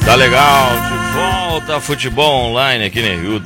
Tá legal, de volta a Futebol Online aqui na Rio,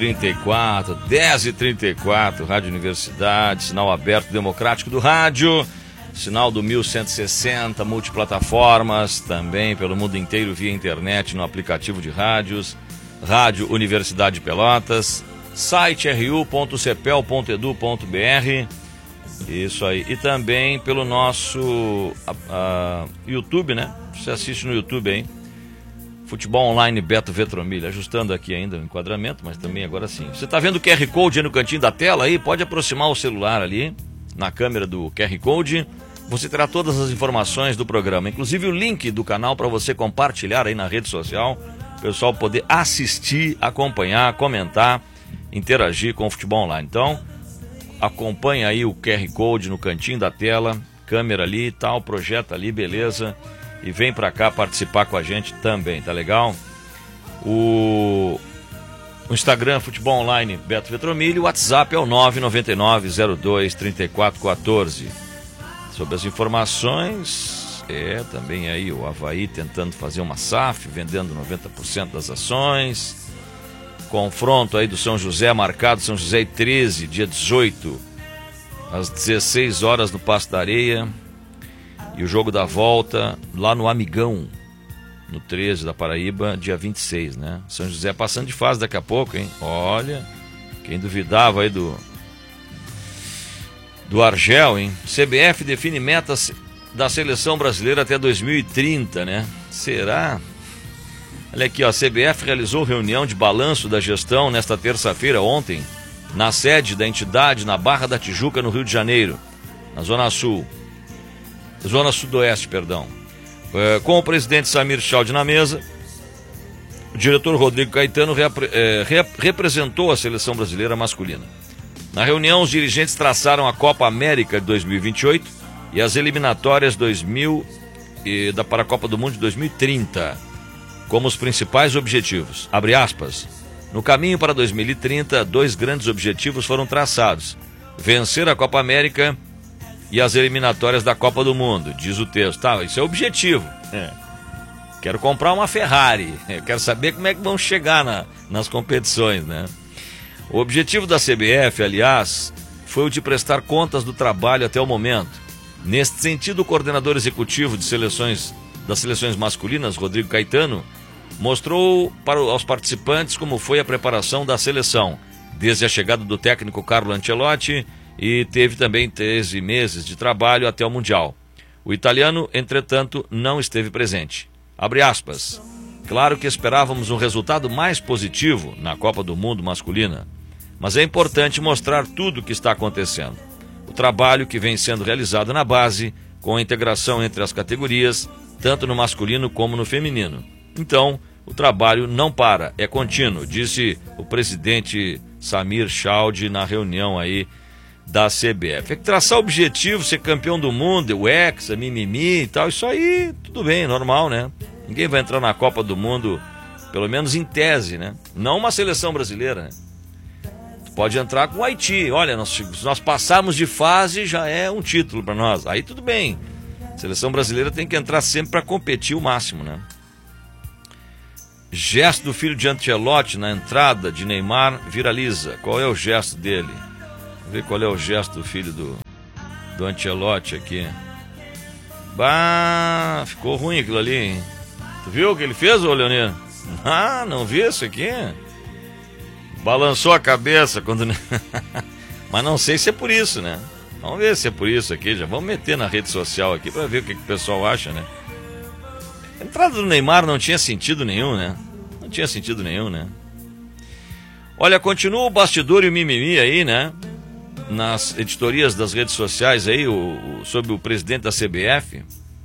10h34, Rádio Universidade, sinal aberto democrático do rádio, sinal do 1160, multiplataformas, também pelo mundo inteiro via internet no aplicativo de rádios, Rádio Universidade de Pelotas, site ru.cepel.edu.br, isso aí, e também pelo nosso YouTube, né? Você assiste no YouTube aí. Futebol Online Beto Vetromilha, ajustando aqui ainda o enquadramento, mas também agora sim. Você está vendo o QR Code aí no cantinho da tela aí? Pode aproximar o celular ali, na câmera do QR Code. Você terá todas as informações do programa, inclusive o link do canal para você compartilhar aí na rede social, o pessoal poder assistir, acompanhar, comentar, interagir com o Futebol Online. Então, acompanha aí o QR Code no cantinho da tela, câmera ali e tal, projeta ali, beleza? E vem pra cá participar com a gente também, tá legal? O Instagram, Futebol Online, Beto Vetromilho, o WhatsApp é o 999-02-3414. Sobre as informações, também aí o Avaí tentando fazer uma SAF, vendendo 90% das ações. Confronto aí do São José, marcado São José e 13, dia 18, às 16 horas no Paço da Areia. E o jogo da volta lá no Amigão, no 13 da Paraíba, dia 26, né? São José passando de fase daqui a pouco, hein? Olha, quem duvidava aí do Argel, hein? CBF define metas da seleção brasileira até 2030, né? Será? Olha aqui, ó, a CBF realizou reunião de balanço da gestão nesta terça-feira, ontem, na sede da entidade, na Barra da Tijuca, no Rio de Janeiro, na Zona Sudoeste, perdão. Com o presidente Samir Chaldi na mesa, o diretor Rodrigo Caetano representou a seleção brasileira masculina. Na reunião, os dirigentes traçaram a Copa América de 2028 e as eliminatórias para a Copa do Mundo de 2030 como os principais objetivos. Abre aspas. No caminho para 2030, 2 grandes objetivos foram traçados: vencer a Copa América e as eliminatórias da Copa do Mundo, diz o texto. Tá, isso é o objetivo. Quero comprar uma Ferrari. Quero saber como é que vão chegar nas competições, né? O objetivo da CBF, aliás, foi o de prestar contas do trabalho até o momento. Neste sentido, o coordenador executivo das seleções masculinas, Rodrigo Caetano, mostrou aos participantes como foi a preparação da seleção, desde a chegada do técnico Carlo Ancelotti, e teve também 13 meses de trabalho até o Mundial. O italiano, entretanto, não esteve presente. Abre aspas. Claro que esperávamos um resultado mais positivo na Copa do Mundo masculina, mas é importante mostrar tudo o que está acontecendo. O trabalho que vem sendo realizado na base, com a integração entre as categorias, tanto no masculino como no feminino. Então, o trabalho não para, é contínuo, disse o presidente Samir Chaldi na reunião aí da CBF. É que traçar objetivo, ser campeão do mundo, o Hexa, mimimi e tal, isso aí tudo bem, normal, né? Ninguém vai entrar na Copa do Mundo, pelo menos em tese, né? Não uma seleção brasileira, né? Tu pode entrar com o Haiti, olha, se nós passarmos de fase já é um título para nós, aí tudo bem. A seleção brasileira tem que entrar sempre para competir o máximo, né? Gesto do filho de Ancelotti na entrada de Neymar viraliza. Qual é o gesto dele? Vamos ver qual é o gesto do filho do Ancelotti aqui. Bah, ficou ruim aquilo ali, hein? Tu viu o que ele fez, ô Leonino? Ah, não vi isso aqui? Balançou a cabeça quando... Mas não sei se é por isso, né? Vamos ver se é por isso aqui. Já vamos meter na rede social aqui pra ver o que o pessoal acha, né? A entrada do Neymar não tinha sentido nenhum, né? Não tinha sentido nenhum, né? Olha, continua o bastidor e o mimimi aí, né? Nas editorias das redes sociais aí, sobre o presidente da CBF,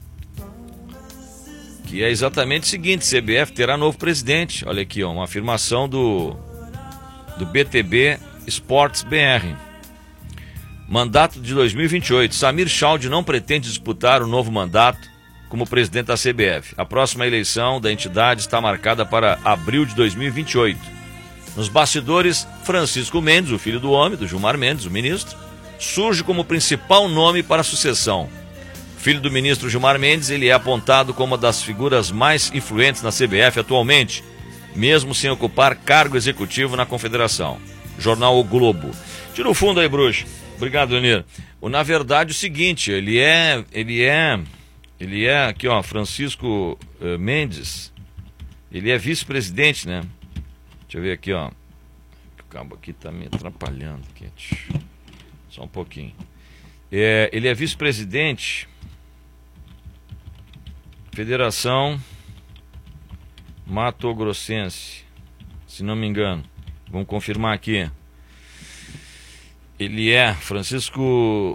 que é exatamente o seguinte: CBF terá novo presidente. Olha aqui, ó, uma afirmação do BTB Esportes BR. Mandato de 2028. Samir Chaldi não pretende disputar o novo mandato como presidente da CBF. A próxima eleição da entidade está marcada para abril de 2028. Nos bastidores, Francisco Mendes, o filho do homem, do Gilmar Mendes, o ministro, surge como principal nome para a sucessão. Filho do ministro Gilmar Mendes, ele é apontado como uma das figuras mais influentes na CBF atualmente, mesmo sem ocupar cargo executivo na confederação. Jornal O Globo. Tira o fundo aí, bruxo. Obrigado, Leonir. Na verdade, o seguinte, ele é aqui, ó, Francisco Mendes, ele é vice-presidente, né? Deixa eu ver aqui, ó. O cabo aqui tá me atrapalhando aqui. Só um pouquinho. Ele é vice-presidente Federação Mato Grossense, se não me engano. Vamos confirmar aqui. Ele é Francisco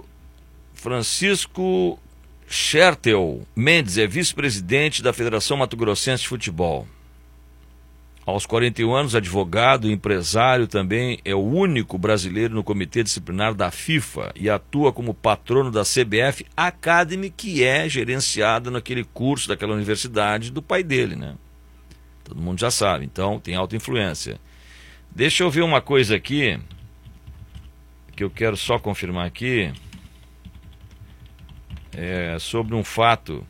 Schertel Mendes, é vice-presidente da Federação Mato Grossense de Futebol. Aos 41 anos, advogado, empresário, também é o único brasileiro no comitê disciplinar da FIFA e atua como patrono da CBF Academy, que é gerenciada naquele curso daquela universidade do pai dele, né? Todo mundo já sabe, então tem alta influência. Deixa eu ver uma coisa aqui, que eu quero só confirmar aqui, sobre um fato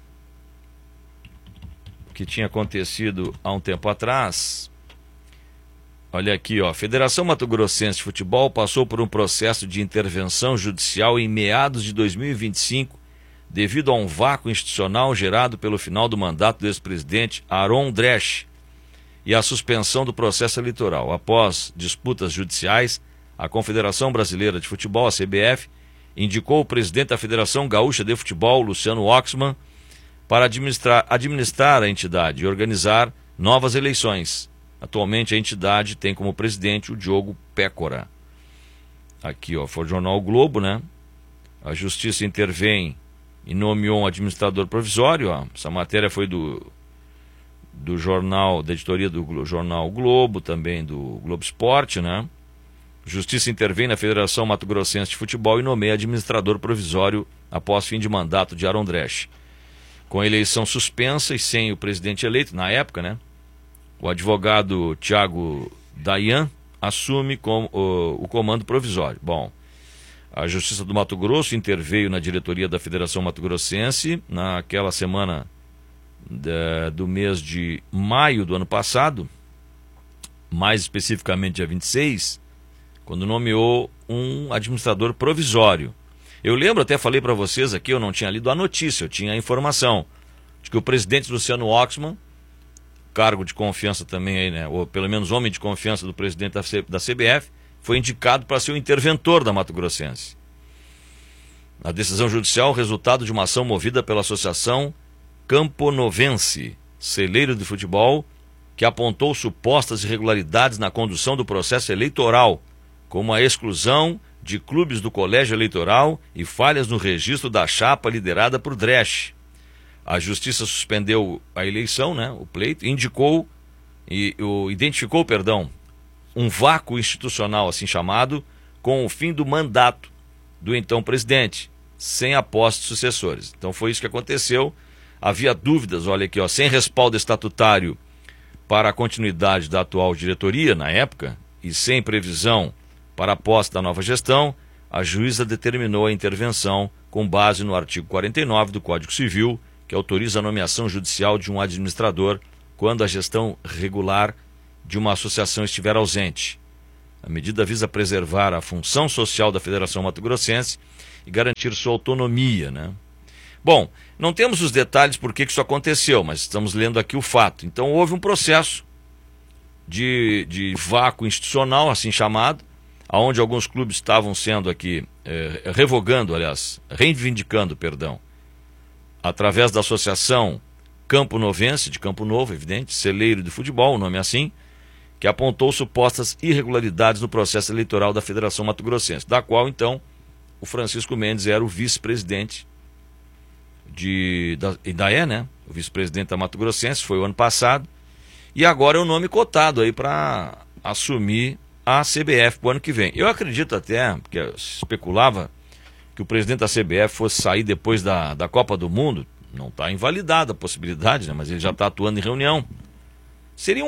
que tinha acontecido há um tempo atrás. Olha aqui, ó, a Federação Mato Grossense de Futebol passou por um processo de intervenção judicial em meados de 2025, devido a um vácuo institucional gerado pelo final do mandato do ex-presidente Aron Dresch e a suspensão do processo eleitoral. Após disputas judiciais, a Confederação Brasileira de Futebol, a CBF, indicou o presidente da Federação Gaúcha de Futebol, Luciano Oxman, para administrar a entidade e organizar novas eleições. Atualmente a entidade tem como presidente o Diogo Pécora. Aqui, ó, foi o jornal o Globo, né? A Justiça intervém e nomeou um administrador provisório, ó. Essa matéria foi do jornal, da editoria do jornal o Globo, também do Globo Esporte, né? Justiça intervém na Federação Mato Grossense de Futebol e nomeia administrador provisório após fim de mandato de Aron Dresch. Com a eleição suspensa e sem o presidente eleito, na época, né? O advogado Thiago Dayan assume o comando provisório. Bom, a Justiça do Mato Grosso interveio na diretoria da Federação Mato Grossense naquela semana do mês de maio do ano passado, mais especificamente dia 26, quando nomeou um administrador provisório. Eu lembro, até falei para vocês aqui, eu não tinha lido a notícia, eu tinha a informação de que o presidente Luciano Oxman, cargo de confiança também aí, né, ou pelo menos homem de confiança do presidente da CBF, foi indicado para ser o interventor da Mato Grossense. A decisão judicial, resultado de uma ação movida pela Associação Camponovense, celeiro de futebol, que apontou supostas irregularidades na condução do processo eleitoral, como a exclusão de clubes do colégio eleitoral e falhas no registro da chapa liderada por Dresch. A Justiça suspendeu a eleição, né, o pleito, identificou, um vácuo institucional, assim chamado, com o fim do mandato do então presidente, sem a posse de sucessores. Então foi isso que aconteceu. Havia dúvidas, olha aqui, ó, sem respaldo estatutário para a continuidade da atual diretoria, na época, e sem previsão para a posse da nova gestão, a juíza determinou a intervenção com base no artigo 49 do Código Civil, que autoriza a nomeação judicial de um administrador quando a gestão regular de uma associação estiver ausente. A medida visa preservar a função social da Federação Mato Grossense e garantir sua autonomia, né? Bom, não temos os detalhes por que isso aconteceu, mas estamos lendo aqui o fato. Então houve um processo de vácuo institucional, assim chamado, onde alguns clubes estavam sendo aqui, reivindicando, através da Associação Camponovense, de Campo Novo, evidente, celeiro de futebol, o nome é assim, que apontou supostas irregularidades no processo eleitoral da Federação Mato Grossense, da qual, então, o Francisco Mendes era o vice-presidente ainda é, né? O vice-presidente da Mato Grossense, foi o ano passado, e agora é o nome cotado aí para assumir a CBF para o ano que vem. Eu acredito até, porque especulava que o presidente da CBF fosse sair depois da Copa do Mundo. Não está invalidada a possibilidade, né? Mas ele já está atuando em reunião. Seria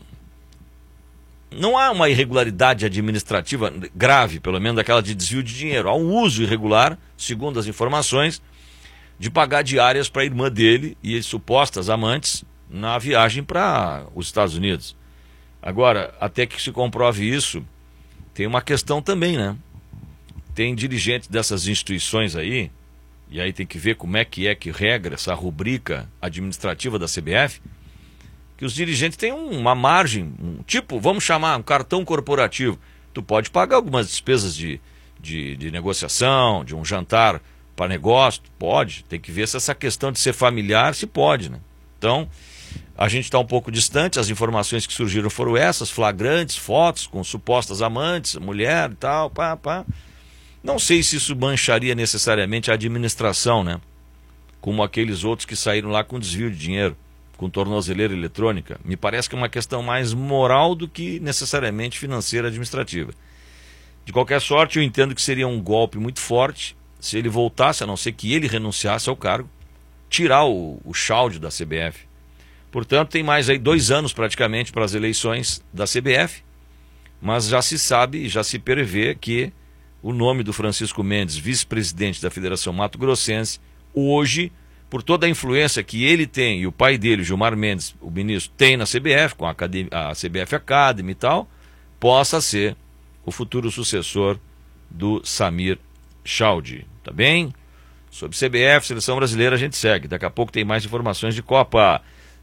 não há uma irregularidade administrativa grave, pelo menos daquela de desvio de dinheiro. Há um uso irregular, segundo as informações, de pagar diárias para a irmã dele e as supostas amantes na viagem para os Estados Unidos. Agora, até que se comprove isso, tem uma questão também, né? Tem dirigentes dessas instituições aí, e aí tem que ver como é que regra essa rubrica administrativa da CBF, que os dirigentes têm uma margem, tipo, vamos chamar um cartão corporativo. Tu pode pagar algumas despesas de negociação, de um jantar para negócio, pode. Tem que ver se essa questão de ser familiar se pode, né? Então, a gente está um pouco distante, as informações que surgiram foram essas, flagrantes, fotos com supostas amantes, mulher e tal, pá. Não sei se isso mancharia necessariamente a administração, né? Como aqueles outros que saíram lá com desvio de dinheiro, com tornozeleira eletrônica. Me parece que é uma questão mais moral do que necessariamente financeira administrativa. De qualquer sorte, eu entendo que seria um golpe muito forte se ele voltasse, a não ser que ele renunciasse ao cargo, tirar o cháudio da CBF. Portanto, tem mais aí 2 anos praticamente para as eleições da CBF, mas já se sabe, já se prevê que o nome do Francisco Mendes, vice-presidente da Federação Mato Grossense, hoje, por toda a influência que ele tem e o pai dele, Gilmar Mendes, o ministro, tem na CBF, com a CBF Academy e tal, possa ser o futuro sucessor do Samir Chaudi. Tá bem? Sobre CBF, Seleção Brasileira, a gente segue. Daqui a pouco tem mais informações de Copa.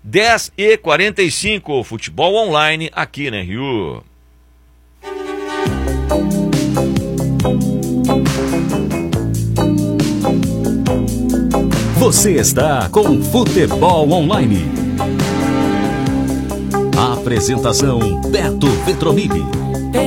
10h45, futebol online aqui na Rio. Você está com Futebol Online. A apresentação Beto Petromini.